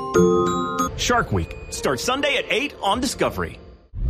Shark Week starts Sunday at 8 on Discovery.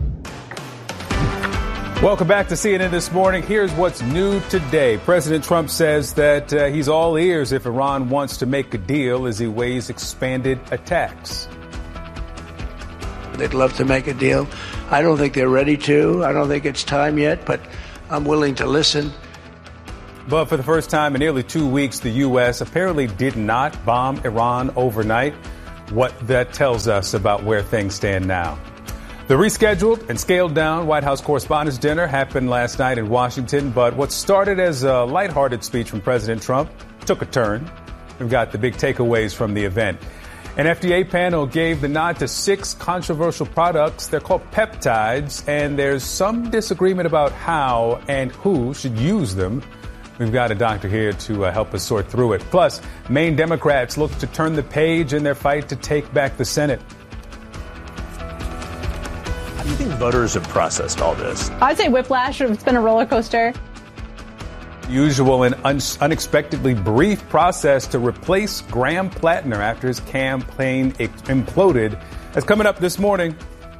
Welcome back to CNN This Morning. Here's what's new today. President Trump says that he's all ears if Iran wants to make a deal as he weighs expanded attacks. They'd love to make a deal. I don't think they're ready to. I don't think it's time yet, but I'm willing to listen. But for the first time in nearly 2 weeks, the U.S. apparently did not bomb Iran overnight. What that tells us about where things stand now. The rescheduled and scaled down White House Correspondents' Dinner happened last night in Washington, but what started as a lighthearted speech from President Trump took a turn. We've got the big takeaways from the event. An FDA panel gave the nod to 6 controversial products. They're called peptides, and there's some disagreement about how and who should use them. We've got a doctor here to help us sort through it. Plus, Maine Democrats look to turn the page in their fight to take back the Senate. How do you think voters have processed all this? I'd say whiplash. It's been a roller coaster. Usual and unexpectedly brief process to replace Graham Plattner after his campaign imploded. That's coming up this morning.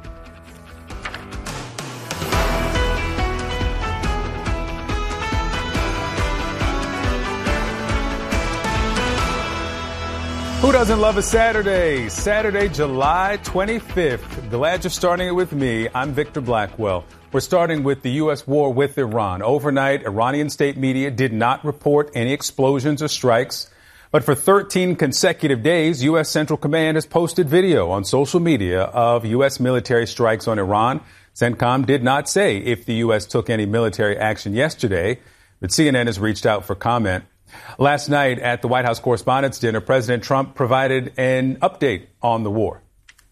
Who doesn't love a Saturday? Saturday, July 25th. Glad you're starting it with me. I'm Victor Blackwell. We're starting with the U.S. war with Iran. Overnight, Iranian state media did not report any explosions or strikes. But for 13 consecutive days, U.S. Central Command has posted video on social media of U.S. military strikes on Iran. CENTCOM did not say if the U.S. took any military action yesterday, but CNN has reached out for comment. Last night at the White House Correspondents' Dinner, President Trump provided an update on the war.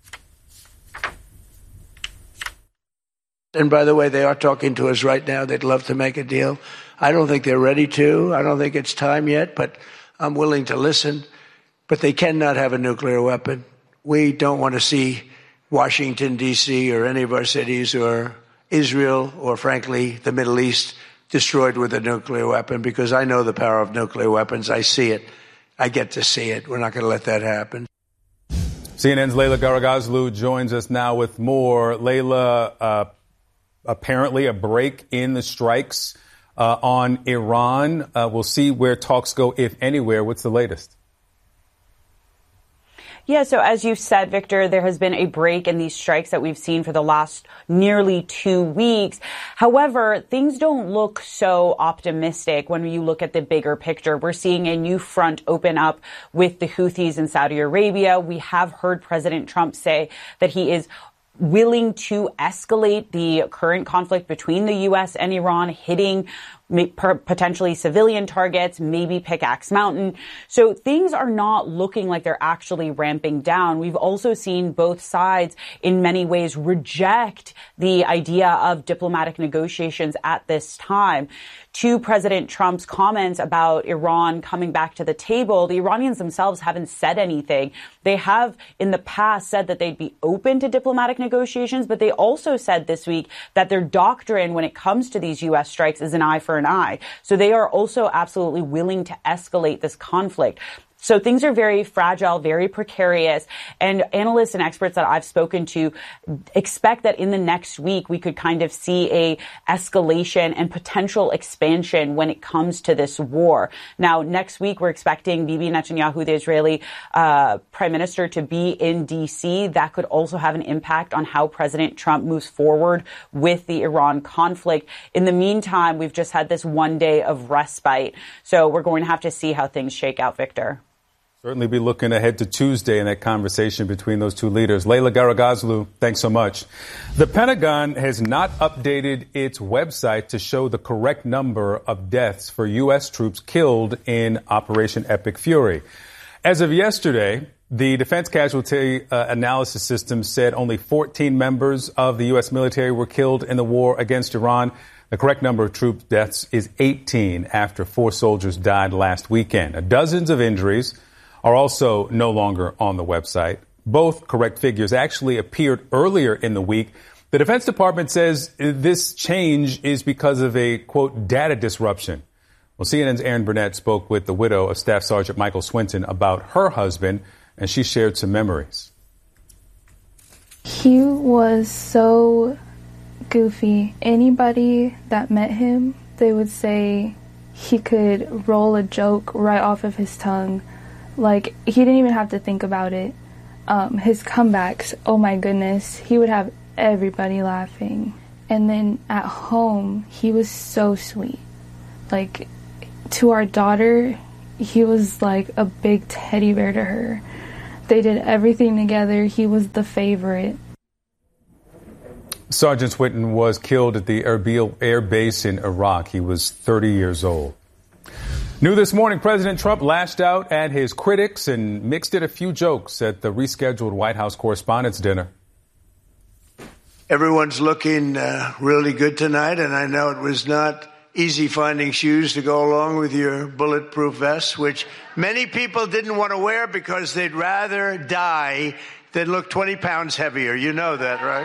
And by the way, they are talking to us right now. They'd love to make a deal. I don't think they're ready to. I don't think it's time yet, but I'm willing to listen. But they cannot have a nuclear weapon. We don't want to see Washington, D.C., or any of our cities, or Israel, or frankly, the Middle East, destroyed with a nuclear weapon, because I know the power of nuclear weapons. I see it. I get to see it. We're not going to let that happen. CNN's Layla Garagazlu joins us now with more. Layla, apparently a break in the strikes on Iran. We'll see where talks go, if anywhere. What's the latest? Yeah, so as you said, Victor, there has been a break in these strikes that we've seen for the last nearly 2 weeks. However, things don't look so optimistic when you look at the bigger picture. We're seeing a new front open up with the Houthis in Saudi Arabia. We have heard President Trump say that he is willing to escalate the current conflict between the U.S. and Iran, hitting potentially civilian targets, maybe Pickaxe Mountain. So things are not looking like they're actually ramping down. We've also seen both sides in many ways reject the idea of diplomatic negotiations at this time. To President Trump's comments about Iran coming back to the table, the Iranians themselves haven't said anything. They have in the past said that they'd be open to diplomatic negotiations, but they also said this week that their doctrine when it comes to these U.S. strikes is an eye for an eye. So they are also absolutely willing to escalate this conflict. So things are very fragile, very precarious, and analysts and experts that I've spoken to expect that in the next week we could kind of see a escalation and potential expansion when it comes to this war. Now, next week we're expecting Bibi Netanyahu, the Israeli prime minister, to be in D.C. That could also have an impact on how President Trump moves forward with the Iran conflict. In the meantime, we've just had this 1 day of respite, so we're going to have to see how things shake out, Victor. Certainly be looking ahead to Tuesday in that conversation between those two leaders. Layla Garagazlu, thanks so much. The Pentagon has not updated its website to show the correct number of deaths for U.S. troops killed in Operation Epic Fury. As of yesterday, the Defense Casualty Analysis System said only 14 members of the U.S. military were killed in the war against Iran. The correct number of troop deaths is 18 after 4 soldiers died last weekend. Dozens of injuries are also no longer on the website. Both correct figures actually appeared earlier in the week. The Defense Department says this change is because of a, quote, data disruption. Well, CNN's Aaron Burnett spoke with the widow of Staff Sergeant Michael Swinton about her husband and she shared some memories. He was so goofy. Anybody that met him, they would say he could roll a joke right off of his tongue. Like, he didn't even have to think about it. His comebacks, oh my goodness, he would have everybody laughing. And then at home, he was so sweet. Like, to our daughter, he was like a big teddy bear to her. They did everything together. He was the favorite. Sergeant Swinton was killed at the Erbil Air Base in Iraq. He was 30 years old. New this morning, President Trump lashed out at his critics and mixed in a few jokes at the rescheduled White House Correspondents' Dinner. Everyone's looking really good tonight, and I know it was not easy finding shoes to go along with your bulletproof vest, which many people didn't want to wear because they'd rather die than look 20 pounds heavier. You know that, right?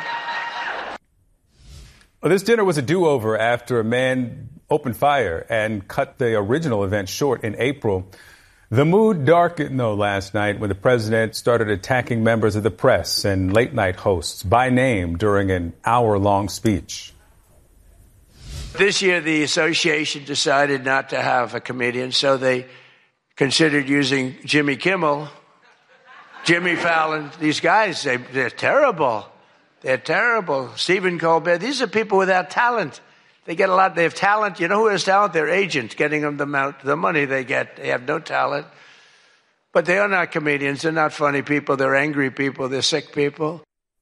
Well, this dinner was a do-over after a man opened fire and cut the original event short in April. The mood darkened, though, last night when the president started attacking members of the press and late-night hosts by name during an hour-long speech. This year, the association decided not to have a comedian, so they considered using Jimmy Kimmel, Jimmy Fallon. These guys, they're terrible. They're terrible. Stephen Colbert. These are people without talent. They get a lot. They have talent. You know who has talent? Their agent, getting them the money they get. They have no talent. But they are not comedians. They're not funny people. They're angry people. They're sick people.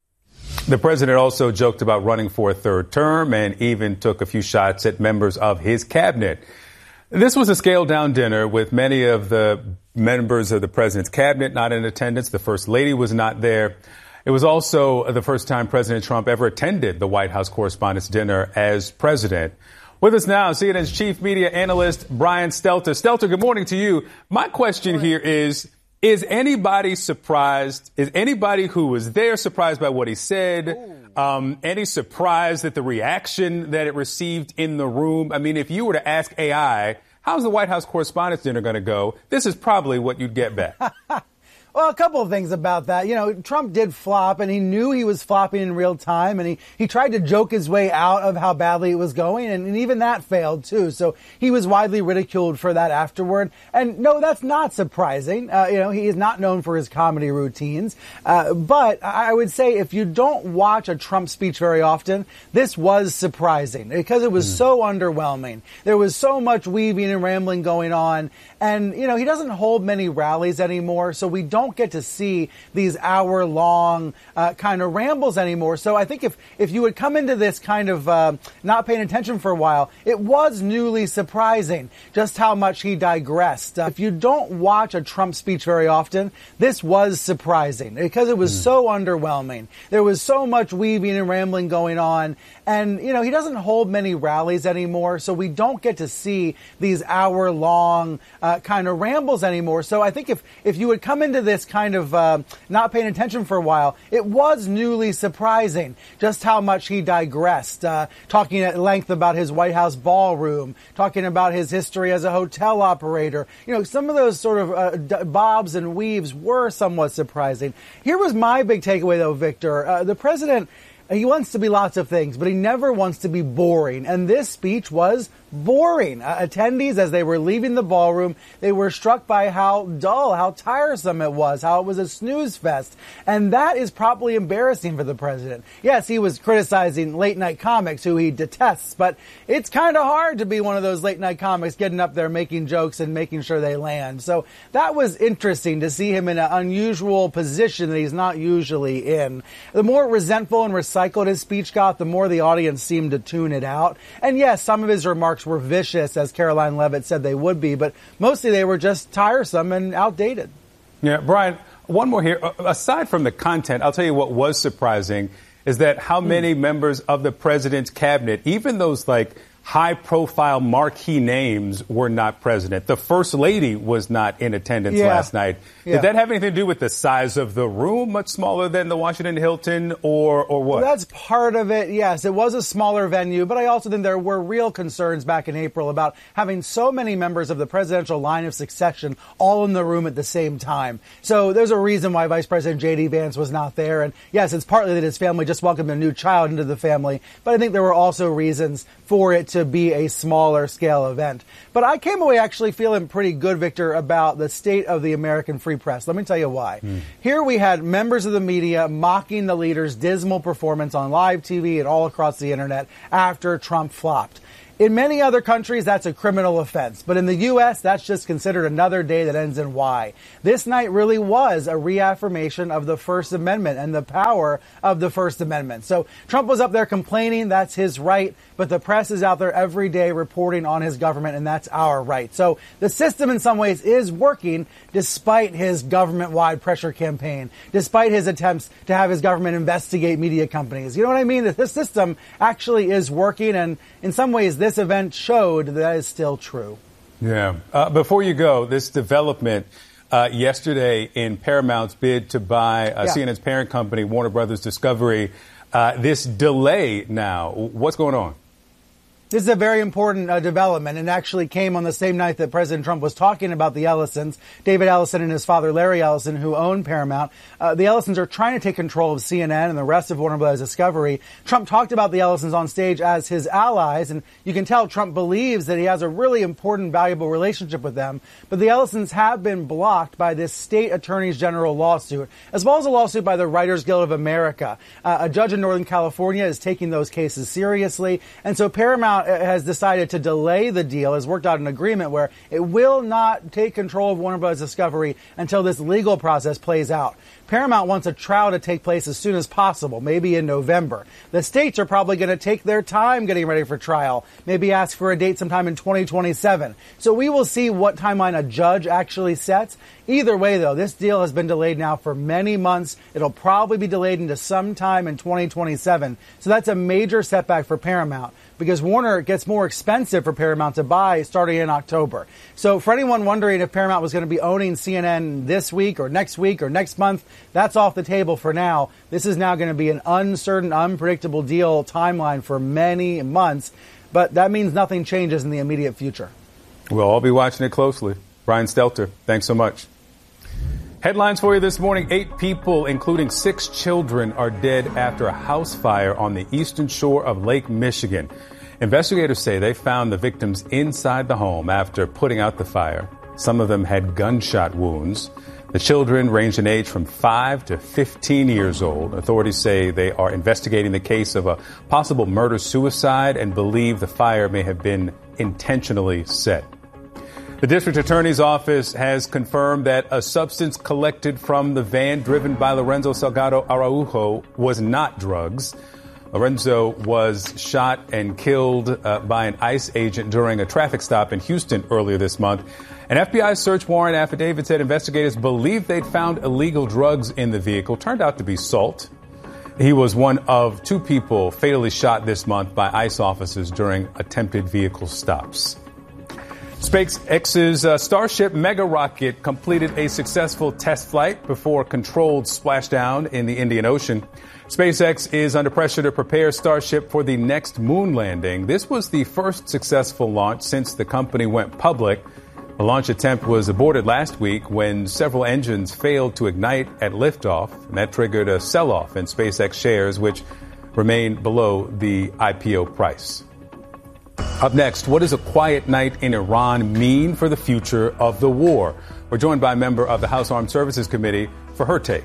The president also joked about running for a third term and even took a few shots at members of his cabinet. This was a scaled-down dinner with many of the members of the president's cabinet not in attendance. The first lady was not there. It was also the first time President Trump ever attended the White House Correspondents' Dinner as president. With us now, CNN's chief media analyst, Brian Stelter. Stelter, good morning to you. My question here is anybody surprised? Is anybody who was there surprised by what he said? Any surprise at the reaction that it received in the room? I mean, if you were to ask AI, how's the White House Correspondents' Dinner going to go? This is probably what you'd get back. Well, a couple of things about that. You know, Trump did flop, and he knew he was flopping in real time, and he tried to joke his way out of how badly it was going, and even that failed, too. So he was widely ridiculed for that afterward. And no, that's not surprising. He is not known for his comedy routines. But I would say if you don't watch a Trump speech very often, this was surprising because it was so underwhelming. There was so much weaving and rambling going on. And, you know, he doesn't hold many rallies anymore, so we don't get to see these hour-long kind of rambles anymore. So I think if you would come into this kind of not paying attention for a while, it was newly surprising just how much he digressed. If you don't watch a Trump speech very often, this was surprising because it was so underwhelming. There was so much weaving and rambling going on. And, you know, he doesn't hold many rallies anymore, so we don't get to see these hour-long kind of rambles anymore. So I think if you would come into this kind of not paying attention for a while, it was newly surprising just how much he digressed, talking at length about his White House ballroom, talking about his history as a hotel operator. You know, some of those sort of bobs and weaves were somewhat surprising. Here was my big takeaway, though, Victor. The president, he wants to be lots of things, but he never wants to be boring. And this speech was boring. Attendees, as they were leaving the ballroom, they were struck by how dull, how tiresome it was, how it was a snooze fest. And that is probably embarrassing for the president. Yes, he was criticizing late-night comics, who he detests, but it's kind of hard to be one of those late-night comics getting up there making jokes and making sure they land. So that was interesting to see him in an unusual position that he's not usually in. The more resentful and recycled his speech got, the more the audience seemed to tune it out. And yes, some of his remarks were vicious, as Caroline Leavitt said they would be, but mostly they were just tiresome and outdated. Yeah, Brian, one more here. Aside from the content, I'll tell you what was surprising is that how many members of the president's cabinet, even those like high-profile marquee names were not present. The First Lady was not in attendance last night. Did that have anything to do with the size of the room, much smaller than the Washington Hilton, or what? Well, that's part of it, yes. It was a smaller venue, but I also think there were real concerns back in April about having so many members of the presidential line of succession all in the room at the same time. So there's a reason why Vice President J.D. Vance was not there. And yes, it's partly that his family just welcomed a new child into the family, but I think there were also reasons for it to be a smaller scale event. But I came away actually feeling pretty good, Victor, about the state of the American free press. Let me tell you why. Here we had members of the media mocking the leader's dismal performance on live TV and all across the internet after Trump flopped. In many other countries, that's a criminal offense. But in the U.S., that's just considered another day that ends in Y. This night really was a reaffirmation of the First Amendment and the power of the First Amendment. So Trump was up there complaining, that's his right. But the press is out there every day reporting on his government, and that's our right. So the system in some ways is working despite his government-wide pressure campaign, despite his attempts to have his government investigate media companies. You know what I mean? This system actually is working, and in some ways this event showed that is still true. Yeah. Before you go, this development yesterday in Paramount's bid to buy CNN's parent company, Warner Brothers Discovery, this delay now, what's going on? This is a very important development, and actually came on the same night that President Trump was talking about the Ellisons, David Ellison and his father, Larry Ellison, who own Paramount. The Ellisons are trying to take control of CNN and the rest of Warner Bros. Discovery. Trump talked about the Ellisons on stage as his allies, and you can tell Trump believes that he has a really important, valuable relationship with them. But the Ellisons have been blocked by this state attorney's general lawsuit, as well as a lawsuit by the Writers Guild of America. A judge in Northern California is taking those cases seriously, and so Paramount has decided to delay the deal, has worked out an agreement where it will not take control of Warner Bros. Discovery until this legal process plays out. Paramount wants a trial to take place as soon as possible, maybe in November. The states are probably going to take their time getting ready for trial, maybe ask for a date sometime in 2027. So we will see what timeline a judge actually sets. Either way, though, this deal has been delayed now for many months. It'll probably be delayed into sometime in 2027. So that's a major setback for Paramount, because Warner gets more expensive for Paramount to buy starting in October. So for anyone wondering if Paramount was going to be owning CNN this week or next month, that's off the table for now. This is now going to be an uncertain, unpredictable deal timeline for many months, but that means nothing changes in the immediate future. We'll all be watching it closely. Brian Stelter, thanks so much. Headlines for you this morning. 8 people, including 6 children, are dead after a house fire on the eastern shore of Lake Michigan. Investigators say they found the victims inside the home after putting out the fire. Some of them had gunshot wounds. The children ranged in age from 5 to 15 years old. Authorities say they are investigating the case of a possible murder-suicide and believe the fire may have been intentionally set. The district attorney's office has confirmed that a substance collected from the van driven by Lorenzo Salgado Araujo was not drugs. Lorenzo was shot and killed by an ICE agent during a traffic stop in Houston earlier this month. An FBI search warrant affidavit said investigators believed they'd found illegal drugs in the vehicle. Turned out to be salt. He was one of 2 people fatally shot this month by ICE officers during attempted vehicle stops. SpaceX's Starship mega rocket completed a successful test flight before a controlled splashdown in the Indian Ocean. SpaceX is under pressure to prepare Starship for the next moon landing. This was the first successful launch since the company went public. The launch attempt was aborted last week when several engines failed to ignite at liftoff, and that triggered a sell-off in SpaceX shares, which remain below the IPO price. Up next, what does a quiet night in Iran mean for the future of the war? We're joined by a member of the House Armed Services Committee for her take.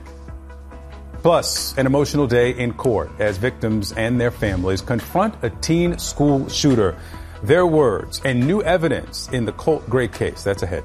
Plus, an emotional day in court as victims and their families confront a teen school shooter. Their words and new evidence in the Colt Gray case. That's ahead.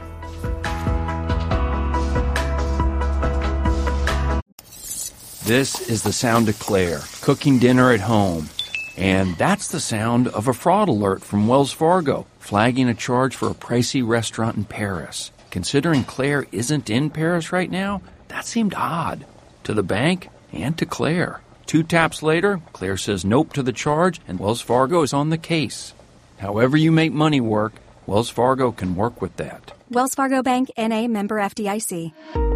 This is the sound of Claire cooking dinner at home. And that's the sound of a fraud alert from Wells Fargo, flagging a charge for a pricey restaurant in Paris. Considering Claire isn't in Paris right now, that seemed odd. To the bank and to Claire. 2 taps later, Claire says nope to the charge, and Wells Fargo is on the case. However you make money work, Wells Fargo can work with that. Wells Fargo Bank, N.A., member FDIC.